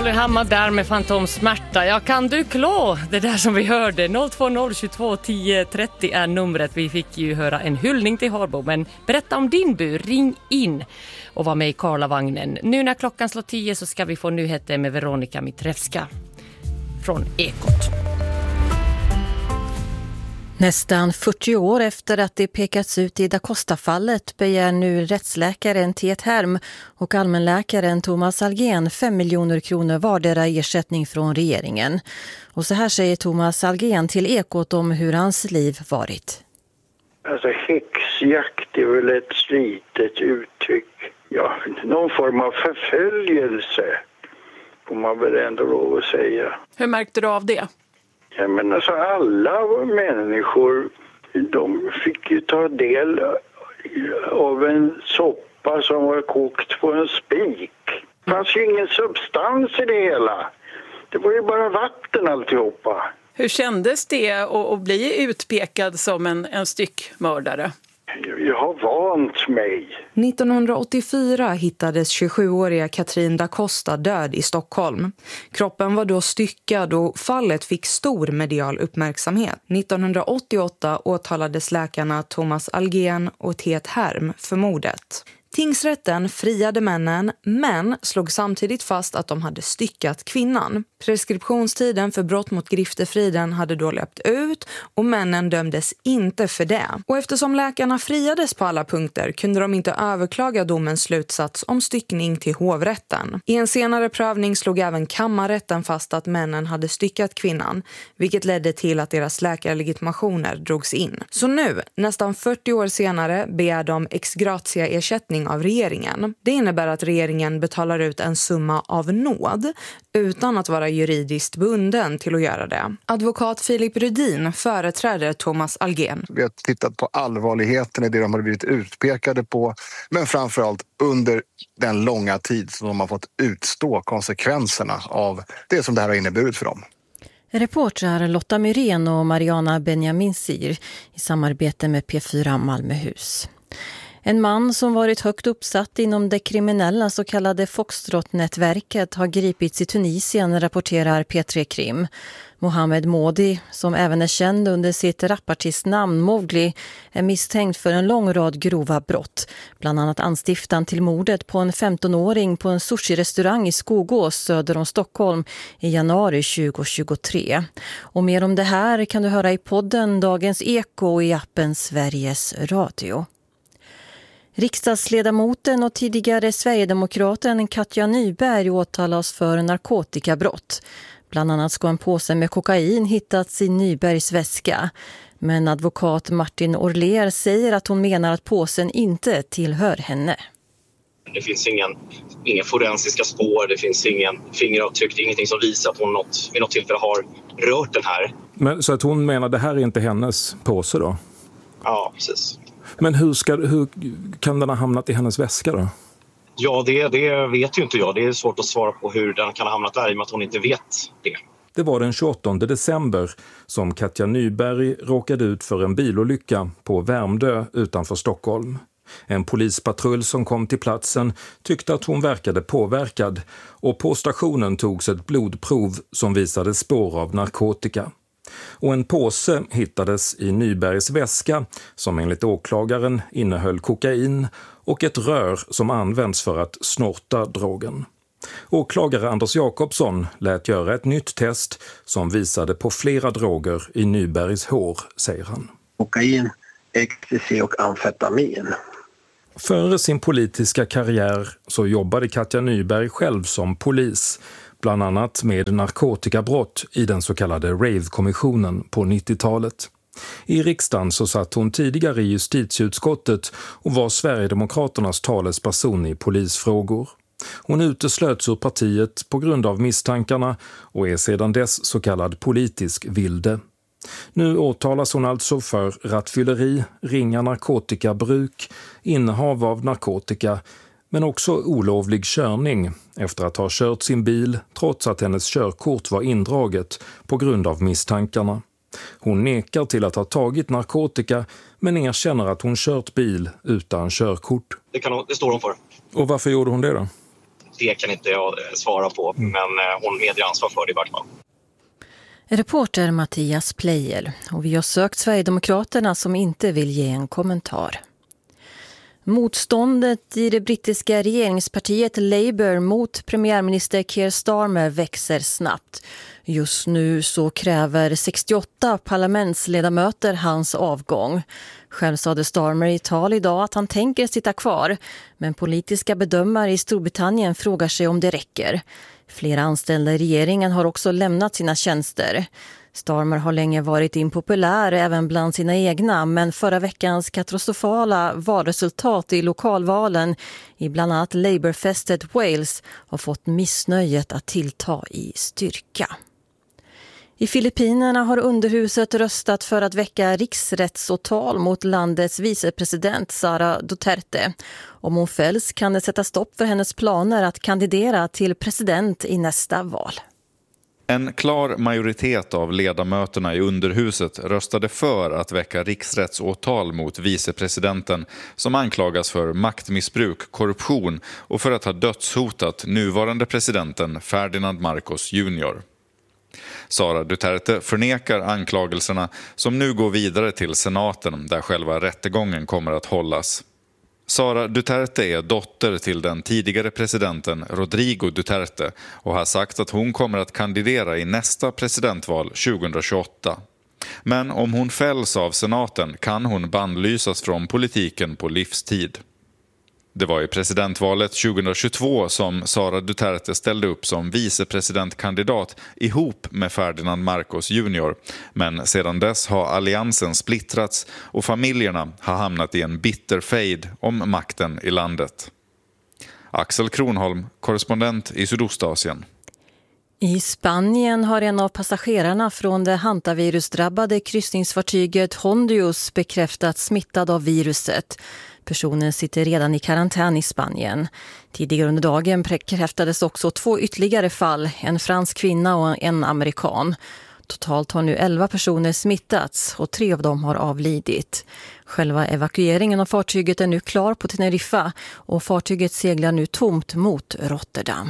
Colin Hammar där med Fantomsmärta. Ja, kan du klå det där som vi hörde? 020 22 10 30 är numret. Vi fick ju höra en hyllning till Harbo, men berätta om din bur. Ring in och var med i Karlavagnen. Nu när klockan slår 10 så ska vi få nyheter med Veronika Mitrevska från Ekot. Nästan 40 år efter att det pekats ut i Da Costa-fallet begär nu rättsläkaren Tet Herm och allmänläkaren Thomas Algén 5 miljoner kronor vardera ersättning från regeringen. Och så här säger Thomas Algén till Ekot om hur hans liv varit. Alltså häxjakt är väl ett slitet uttryck. Ja, någon form av förföljelse får man väl ändå lov att säga. Hur märkte du av det? Ja, men alltså alla människor, de fick ju ta del av en soppa som var kokt på en spik. Det fanns ju ingen substans i det hela. Det var ju bara vatten alltihopa. Hur kändes det att bli utpekad som en styckmördare? Jag har vant mig. 1984 hittades 27-åriga Katrin da Costa död i Stockholm. Kroppen var då styckad och fallet fick stor medial uppmärksamhet. 1988 åtalades läkarna Thomas Algén och Tet Herm för mordet. Tingsrätten friade männen men slog samtidigt fast att de hade styckat kvinnan. Preskriptionstiden för brott mot griftefriden hade då löpt ut och männen dömdes inte för det. Och eftersom läkarna friades på alla punkter kunde de inte överklaga domens slutsats om styckning till hovrätten. I en senare prövning slog även kammarrätten fast att männen hade styckat kvinnan, vilket ledde till att deras läkarlegitimationer drogs in. Så nu, nästan 40 år senare, begär de ex gratia ersättning av regeringen. Det innebär att regeringen betalar ut en summa av nåd utan att vara juridiskt bunden till att göra det. Advokat Filip Rudin företräder Thomas Algén. Vi har tittat på allvarligheten i det de har blivit utpekade på, men framförallt under den långa tid som de har fått utstå konsekvenserna av det som det här har inneburit för dem. Reportrar Lotta Myrén och Mariana Benjaminsir i samarbete med P4 Malmöhus. En man som varit högt uppsatt inom det kriminella så kallade Foxtrot-nätverket har gripits i Tunisien, rapporterar P3 Krim. Mohammed Modi, som även är känd under sitt rapartistnamn Mowgli, är misstänkt för en lång rad grova brott. Bland annat anstiftan till mordet på en 15-åring på en sushi-restaurang i Skogås söder om Stockholm i januari 2023. Och mer om det här kan du höra i podden Dagens Eko och i appen Sveriges Radio. Riksdagsledamoten och tidigare Sverigedemokraten Katja Nyberg åtalas för narkotikabrott. Bland annat ska en påse med kokain hittats i Nybergs väska. Men advokat Martin Orler säger att hon menar att påsen inte tillhör henne. Det finns inga forensiska spår, det finns ingen fingeravtryck, ingenting som visar att hon vid något tillfälle har rört den här. Men så att hon menar att det här är inte hennes påse då? Ja, precis. Men hur kan den ha hamnat i hennes väska då? Ja, det vet ju inte jag. Det är svårt att svara på hur den kan ha hamnat där i och med att hon inte vet det. Det var den 28 december som Katja Nyberg råkade ut för en bilolycka på Värmdö utanför Stockholm. En polispatrull som kom till platsen tyckte att hon verkade påverkad och på stationen togs ett blodprov som visade spår av narkotika. Och en påse hittades i Nybergs väska som enligt åklagaren innehöll kokain och ett rör som används för att snorta drogen. Åklagare Anders Jakobsson lät göra ett nytt test som visade på flera droger i Nybergs hår, säger han. Kokain, ecstasy och amfetamin. Före sin politiska karriär så jobbade Katja Nyberg själv som polis, bland annat med narkotikabrott i den så kallade Rave-kommissionen på 90-talet. I riksdagen så satt hon tidigare i justitieutskottet och var Sverigedemokraternas talesperson i polisfrågor. Hon uteslöts ur partiet på grund av misstankarna och är sedan dess så kallad politisk vilde. Nu åtalas hon alltså för rattfylleri, ringa narkotikabruk, innehav av narkotika, men också olovlig körning efter att ha kört sin bil trots att hennes körkort var indraget på grund av misstankarna. Hon nekar till att ha tagit narkotika men erkänner att hon kört bil utan körkort. Det står hon för. Och varför gjorde hon det då? Det kan inte jag svara på, men hon medger ansvar för det i vart fall. Reporter Mattias Pleijel, och vi har sökt Sverigedemokraterna som inte vill ge en kommentar. Motståndet i det brittiska regeringspartiet Labour mot premiärminister Keir Starmer växer snabbt. Just nu så kräver 68 parlamentsledamöter hans avgång. Själv sade Starmer i tal idag att han tänker sitta kvar, men politiska bedömare i Storbritannien frågar sig om det räcker. Flera anställda i regeringen har också lämnat sina tjänster. Starmer har länge varit impopulär även bland sina egna, men förra veckans katastrofala valresultat i lokalvalen i bland annat Labourfästet Wales har fått missnöjet att tillta i styrka. I Filippinerna har underhuset röstat för att väcka riksrättsåtal mot landets vicepresident Sara Duterte. Om hon fälls kan det sätta stopp för hennes planer att kandidera till president i nästa val. En klar majoritet av ledamöterna i underhuset röstade för att väcka riksrättsåtal mot vicepresidenten som anklagas för maktmissbruk, korruption och för att ha dödshotat nuvarande presidenten Ferdinand Marcos Jr. Sara Duterte förnekar anklagelserna som nu går vidare till senaten där själva rättegången kommer att hållas. Sara Duterte är dotter till den tidigare presidenten Rodrigo Duterte och har sagt att hon kommer att kandidera i nästa presidentval 2028. Men om hon fälls av senaten kan hon bannlysas från politiken på livstid. Det var i presidentvalet 2022 som Sara Duterte ställde upp som vicepresidentkandidat ihop med Ferdinand Marcos Jr. Men sedan dess har alliansen splittrats och familjerna har hamnat i en bitter fejd om makten i landet. Axel Kronholm, korrespondent i Sydostasien. I Spanien har en av passagerarna från det hantavirusdrabbade kryssningsfartyget Hondius bekräftats smittad av viruset. Personen sitter redan i karantän i Spanien. Tidigare under dagen bekräftades också 2 ytterligare fall, en fransk kvinna och en amerikan. Totalt har nu 11 personer smittats och 3 av dem har avlidit. Själva evakueringen av fartyget är nu klar på Teneriffa och fartyget seglar nu tomt mot Rotterdam.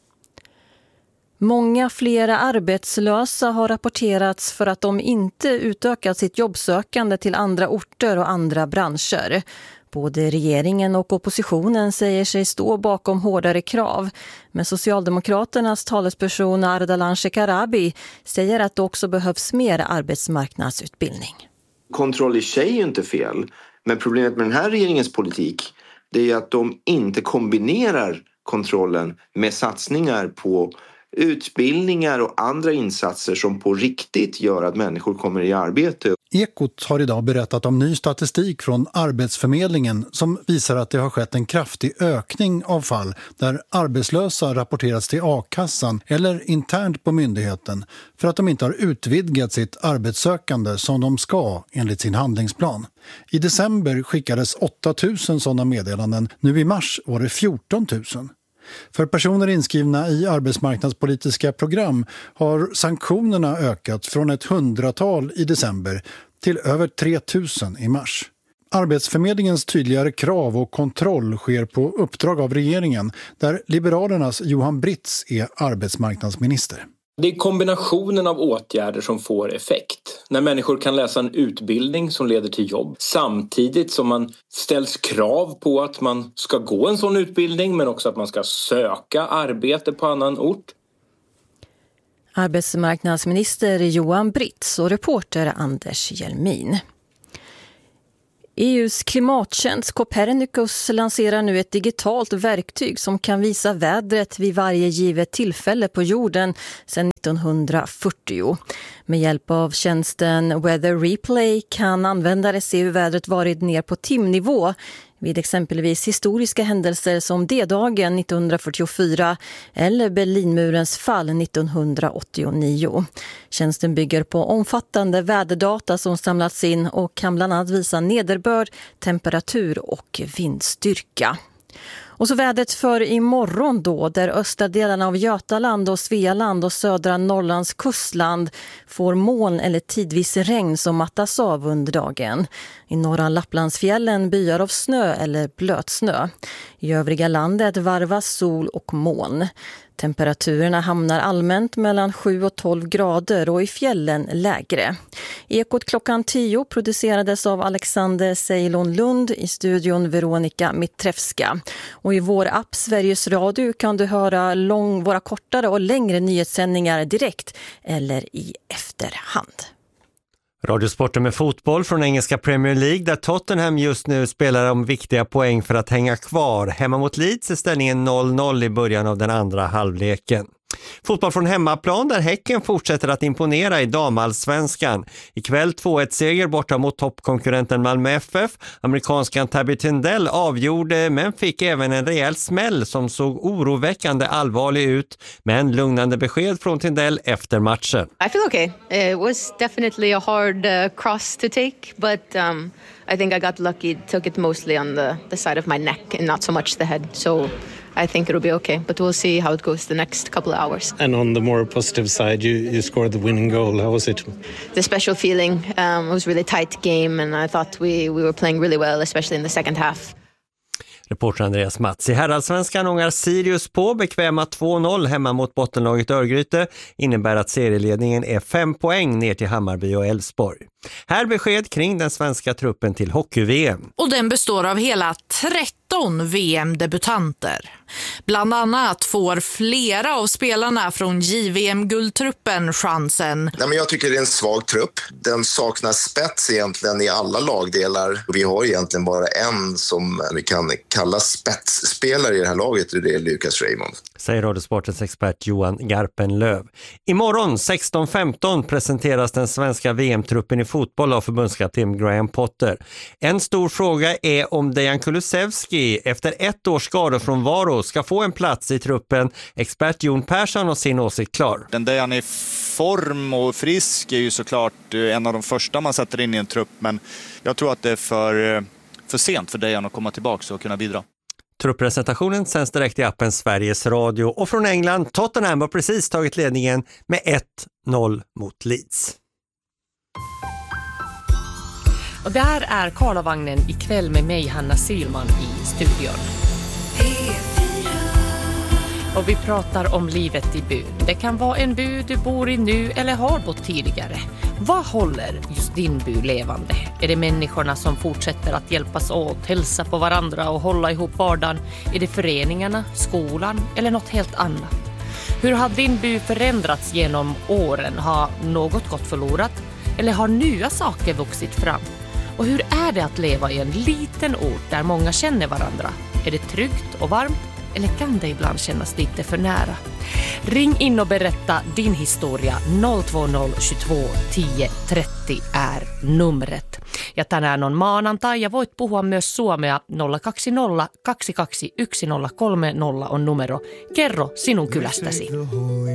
Många flera arbetslösa har rapporterats för att de inte utökat sitt jobbsökande till andra orter och andra branscher. Både regeringen och oppositionen säger sig stå bakom hårdare krav. Men Socialdemokraternas talesperson Ardalan Shekarabi säger att det också behövs mer arbetsmarknadsutbildning. Kontroll i sig är inte fel, men problemet med den här regeringens politik det är att de inte kombinerar kontrollen med satsningar på utbildningar och andra insatser som på riktigt gör att människor kommer i arbete. Ekot har idag berättat om ny statistik från Arbetsförmedlingen som visar att det har skett en kraftig ökning av fall där arbetslösa rapporterats till a-kassan eller internt på myndigheten för att de inte har utvidgat sitt arbetssökande som de ska enligt sin handlingsplan. I december skickades 8 000 sådana meddelanden, nu i mars var det 14 000. För personer inskrivna i arbetsmarknadspolitiska program har sanktionerna ökat från ett 100-tal i december till över 3 000 i mars. Arbetsförmedlingens tydligare krav och kontroll sker på uppdrag av regeringen där Liberalernas Johan Britz är arbetsmarknadsminister. Det är kombinationen av åtgärder som får effekt. När människor kan läsa en utbildning som leder till jobb samtidigt som man ställs krav på att man ska gå en sån utbildning men också att man ska söka arbete på annan ort. Arbetsmarknadsminister Johan Britz och reporter Anders Hjelmin. EUs klimattjänst Copernicus lanserar nu ett digitalt verktyg som kan visa vädret vid varje givet tillfälle på jorden sedan 1940. Med hjälp av tjänsten Weather Replay kan användare se hur vädret varit ner på timnivå vid exempelvis historiska händelser som D-dagen 1944 eller Berlinmurens fall 1989. Tjänsten bygger på omfattande väderdata som samlats in och kan bland annat visa nederbörd, temperatur och vindstyrka. Och så vädret för imorgon då, där östra delarna av Götaland och Svealand och södra Norrlands kustland får moln eller tidvis regn som mattas av under dagen. I norra Lapplandsfjällen byar av snö eller blötsnö. I övriga landet varvas sol och moln. Temperaturerna hamnar allmänt mellan 7 och 12 grader och i fjällen lägre. Ekot klockan 10 producerades av Alexander Ceylon Lund, i studion Veronica Mitrevska. Och i vår app Sveriges Radio kan du höra våra kortare och längre nyhetssändningar direkt eller i efterhand. Radiosporten med fotboll från engelska Premier League, där Tottenham just nu spelar om viktiga poäng för att hänga kvar. Hemma mot Leeds är ställningen 0-0 i början av den andra halvleken. Fotboll från hemmaplan, där Häcken fortsätter att imponera i damallsvenskan. Ikväll 2-1-seger borta mot toppkonkurrenten Malmö FF. Amerikanskan Tabby Tindell avgjorde, men fick även en rejäl smäll som såg oroväckande allvarlig ut. Men lugnande besked från Tindell efter matchen. I feel okay. It was definitely a hard cross to take, but I think I got lucky. Took it mostly on the side of my neck and not so much the head. So I think it'll be okay, but we'll see how it goes the next couple of hours. And on the more positive side, you scored the winning goal. How was it? The special feeling. It was a really tight game, and I thought we were playing really well, especially in the second half. Reporter Andreas Mats. I herrallsvenskan ångar Sirius på bekväma 2-0 hemma mot bottenlaget Örgryte. Innebär att serieledningen är 5 poäng ner till Hammarby och Elfsborg. Här besked kring den svenska truppen till hockey-VM. Och den består av hela 13 VM-debutanter. Bland annat får flera av spelarna från JVM-guldtruppen chansen. Nej, men jag tycker det är en svag trupp. Den saknar spets egentligen i alla lagdelar. Vi har egentligen bara en som vi kan kalla spetsspelare i det här laget, och det är Lucas Raymond. Säger Radiosportens expert Johan Garpenlöv. Imorgon 16:15 presenteras den svenska VM-truppen i fotboll av förbundskapten Graham Potter. En stor fråga är om Dejan Kulusevski efter 1 års skadefrånvaro ska få en plats i truppen. Expert Jon Persson har sin åsikt klar. Den Dejan i form och frisk är ju såklart en av de första man sätter in i en trupp, men jag tror att det är för sent för Dejan att komma tillbaka och kunna bidra. Truppresentationen sänds direkt i appen Sveriges Radio, och från England, Tottenham har precis tagit ledningen med 1-0 mot Leeds. Och där är Karlavagnen ikväll med mig, Hanna Sylman, i studion. Och vi pratar om livet i byn. Det kan vara en by du bor i nu eller har bott tidigare. Vad håller just din by levande? Är det människorna som fortsätter att hjälpas åt, hälsa på varandra och hålla ihop vardagen? Är det föreningarna, skolan eller något helt annat? Hur har din by förändrats genom åren? Har något gått förlorat? Eller har nya saker vuxit fram? Och hur är det att leva i en liten ort där många känner varandra? Är det tryggt och varmt? Eller kan det ibland kännas lite för nära? Ring in och berätta din historia. 020 22 10 30 är numret. Ja tänään on maanantai ja voit puhua myös suomea. 020 22 10 30 on numero. Kerro sinun kylästäsi.